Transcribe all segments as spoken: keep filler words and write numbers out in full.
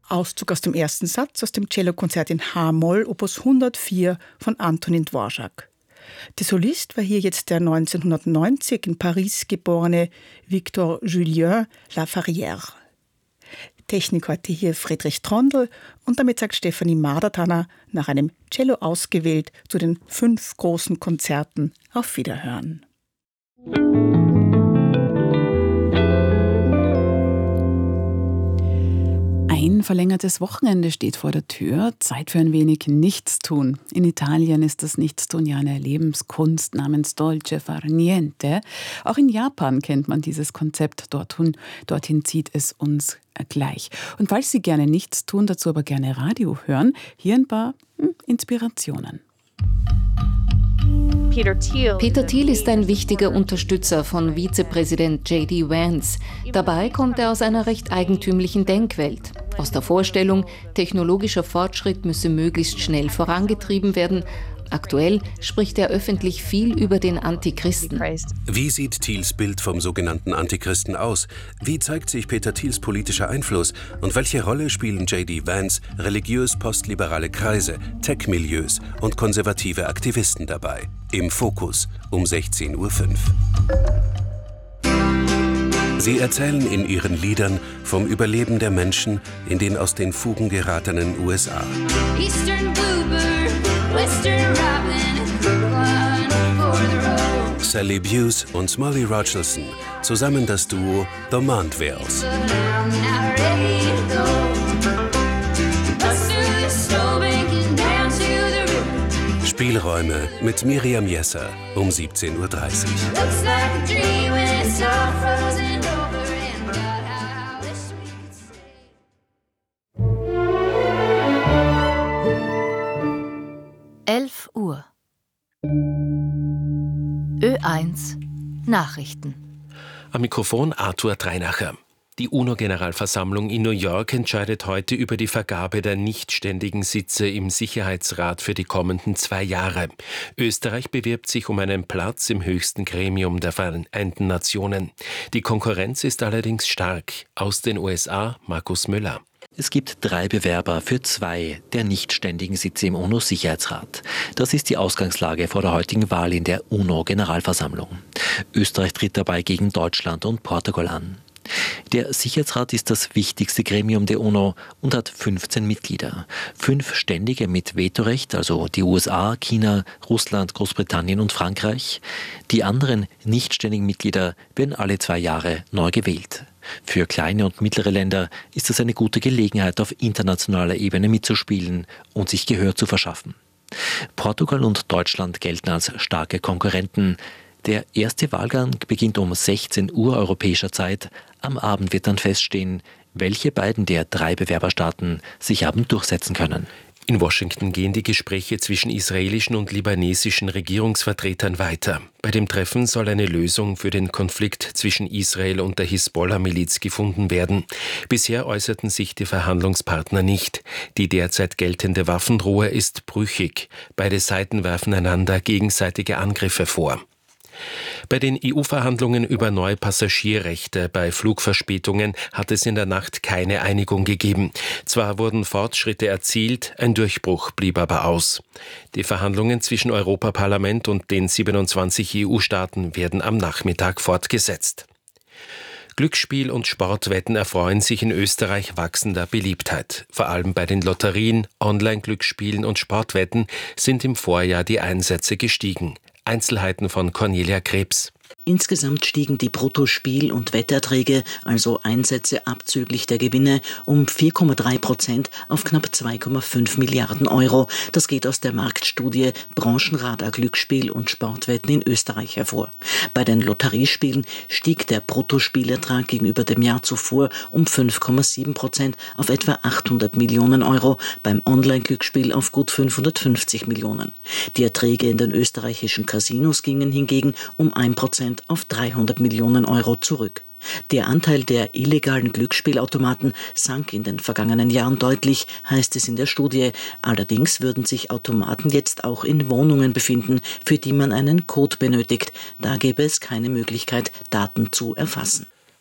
Auszug aus dem ersten Satz aus dem Cellokonzert in H-Moll, Opus hundertvier von Antonin Dvorak. Der Solist war hier jetzt der neunzehnhundertneunzig in Paris geborene Victor Julien Laferrière. Technik heute hier Friedrich Trondl und damit sagt Stefanie Madertaner nach einem Cello ausgewählt zu den fünf großen Konzerten auf Wiederhören. Ein verlängertes Wochenende steht vor der Tür. Zeit für ein wenig Nichtstun. In Italien ist das Nichtstun ja eine Lebenskunst namens Dolce far niente. Auch in Japan kennt man dieses Konzept. Dorthin, dorthin zieht es uns gleich. Und falls Sie gerne nichts tun, dazu aber gerne Radio hören, hier ein paar hm, Inspirationen. Peter Thiel ist ein wichtiger Unterstützer von Vizepräsident J D Vance. Dabei kommt er aus einer recht eigentümlichen Denkwelt. Aus der Vorstellung, technologischer Fortschritt müsse möglichst schnell vorangetrieben werden. Aktuell spricht er öffentlich viel über den Antichristen. Wie sieht Thiels Bild vom sogenannten Antichristen aus? Wie zeigt sich Peter Thiels politischer Einfluss? Und welche Rolle spielen J D Vance, religiös-postliberale Kreise, Tech-Milieus und konservative Aktivisten dabei? Im Fokus um sechzehn Uhr fünf. Sie erzählen in ihren Liedern vom Überleben der Menschen in den aus den Fugen geratenen U S A. Eastern Bluebird, Western Robin, one for the road. Sally Buse und Molly Rochelson, zusammen das Duo The Mandvilles. Spielräume mit Miriam Jesser um siebzehn Uhr dreißig. elf Uhr. Ö eins Nachrichten. Am Mikrofon Arthur Dreinacher. Die UNO-Generalversammlung in New York entscheidet heute über die Vergabe der nichtständigen Sitze im Sicherheitsrat für die kommenden zwei Jahre. Österreich bewirbt sich um einen Platz im höchsten Gremium der Vereinten Nationen. Die Konkurrenz ist allerdings stark. Aus den U S A Markus Müller. Es gibt drei Bewerber für zwei der nichtständigen Sitze im UNO-Sicherheitsrat. Das ist die Ausgangslage vor der heutigen Wahl in der UNO-Generalversammlung. Österreich tritt dabei gegen Deutschland und Portugal an. Der Sicherheitsrat ist das wichtigste Gremium der UNO und hat fünfzehn Mitglieder. Fünf Ständige mit Vetorecht, also die U S A, China, Russland, Großbritannien und Frankreich. Die anderen nichtständigen Mitglieder werden alle zwei Jahre neu gewählt. Für kleine und mittlere Länder ist das eine gute Gelegenheit, auf internationaler Ebene mitzuspielen und sich Gehör zu verschaffen. Portugal und Deutschland gelten als starke Konkurrenten. Der erste Wahlgang beginnt um sechzehn Uhr europäischer Zeit. Am Abend wird dann feststehen, welche beiden der drei Bewerberstaaten sich haben durchsetzen können. In Washington gehen die Gespräche zwischen israelischen und libanesischen Regierungsvertretern weiter. Bei dem Treffen soll eine Lösung für den Konflikt zwischen Israel und der Hisbollah-Miliz gefunden werden. Bisher äußerten sich die Verhandlungspartner nicht. Die derzeit geltende Waffenruhe ist brüchig. Beide Seiten werfen einander gegenseitige Angriffe vor. Bei den E U-Verhandlungen über neue Passagierrechte bei Flugverspätungen hat es in der Nacht keine Einigung gegeben. Zwar wurden Fortschritte erzielt, ein Durchbruch blieb aber aus. Die Verhandlungen zwischen Europaparlament und den siebenundzwanzig E U-Staaten werden am Nachmittag fortgesetzt. Glücksspiel und Sportwetten erfreuen sich in Österreich wachsender Beliebtheit. Vor allem bei den Lotterien, Online-Glücksspielen und Sportwetten sind im Vorjahr die Einsätze gestiegen. Einzelheiten von Cornelia Krebs. Insgesamt stiegen die Bruttospiel- und Wetterträge, also Einsätze abzüglich der Gewinne, um vier Komma drei Prozent auf knapp zwei Komma fünf Milliarden Euro. Das geht aus der Marktstudie Branchenradar Glücksspiel und Sportwetten in Österreich hervor. Bei den Lotteriespielen stieg der Bruttospielertrag gegenüber dem Jahr zuvor um fünf Komma sieben Prozent auf etwa achthundert Millionen Euro, beim Online-Glücksspiel auf gut fünfhundertfünfzig Millionen. Die Erträge in den österreichischen Casinos gingen hingegen um ein Prozent auf dreihundert Millionen Euro zurück. Der Anteil der illegalen Glücksspielautomaten sank in den vergangenen Jahren deutlich, heißt es in der Studie. Allerdings würden sich Automaten jetzt auch in Wohnungen befinden, für die man einen Code benötigt. Da gäbe es keine Möglichkeit, Daten zu erfassen.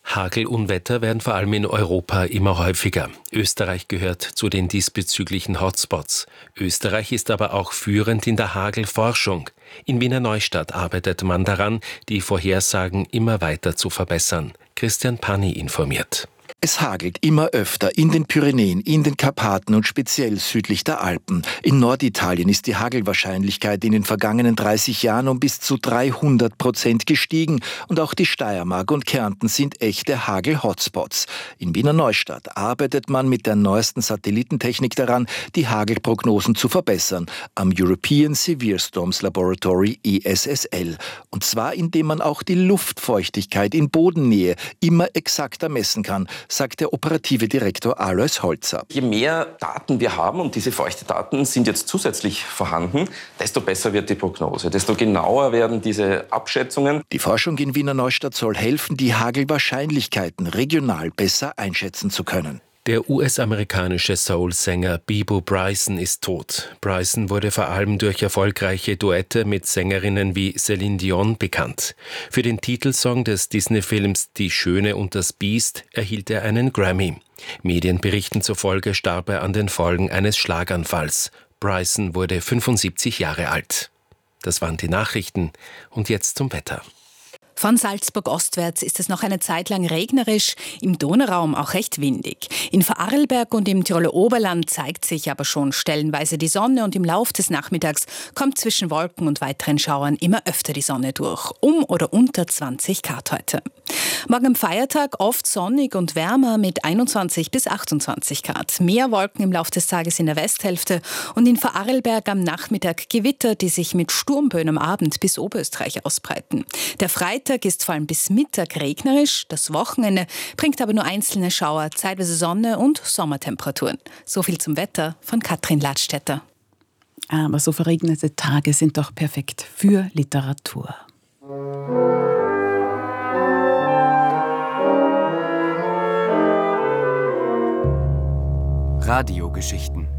Hagelunwetter werden vor allem in Europa immer häufiger. Österreich gehört zu den diesbezüglichen Hotspots. Österreich ist aber auch führend in der Hagelforschung. In Wiener Neustadt arbeitet man daran, die Vorhersagen immer weiter zu verbessern. Christian Panni informiert. Es hagelt immer öfter in den Pyrenäen, in den Karpaten und speziell südlich der Alpen. In Norditalien ist die Hagelwahrscheinlichkeit in den vergangenen dreißig Jahren um bis zu dreihundert Prozent gestiegen. Und auch die Steiermark und Kärnten sind echte Hagel-Hotspots. In Wiener Neustadt arbeitet man mit der neuesten Satellitentechnik daran, die Hagelprognosen zu verbessern. Am European Severe Storms Laboratory E S S L. Und zwar indem man auch die Luftfeuchtigkeit in Bodennähe immer exakter messen kann, sagt der operative Direktor Alois Holzer. Je mehr Daten wir haben, und diese feuchte Daten sind jetzt zusätzlich vorhanden, desto besser wird die Prognose, desto genauer werden diese Abschätzungen. Die Forschung in Wiener Neustadt soll helfen, die Hagelwahrscheinlichkeiten regional besser einschätzen zu können. Der U S-amerikanische Soul-Sänger Bebo Bryson ist tot. Bryson wurde vor allem durch erfolgreiche Duette mit Sängerinnen wie Celine Dion bekannt. Für den Titelsong des Disney-Films Die Schöne und das Biest erhielt er einen Grammy. Medienberichten zufolge starb er an den Folgen eines Schlaganfalls. Bryson wurde fünfundsiebzig Jahre alt. Das waren die Nachrichten. Und jetzt zum Wetter. Von Salzburg ostwärts ist es noch eine Zeit lang regnerisch, im Donauraum auch recht windig. In Vorarlberg und im Tiroler Oberland zeigt sich aber schon stellenweise die Sonne und im Lauf des Nachmittags kommt zwischen Wolken und weiteren Schauern immer öfter die Sonne durch. Um oder unter zwanzig Grad heute. Morgen am Feiertag oft sonnig und wärmer mit einundzwanzig bis achtundzwanzig Grad. Mehr Wolken im Lauf des Tages in der Westhälfte und in Vorarlberg am Nachmittag Gewitter, die sich mit Sturmböen am Abend bis Oberösterreich ausbreiten. Der Freitag ist vor allem bis Mittag regnerisch, das Wochenende bringt aber nur einzelne Schauer, zeitweise Sonne und Sommertemperaturen. So viel zum Wetter von Katrin Ladstätter. Aber so verregnete Tage sind doch perfekt für Literatur. Radiogeschichten.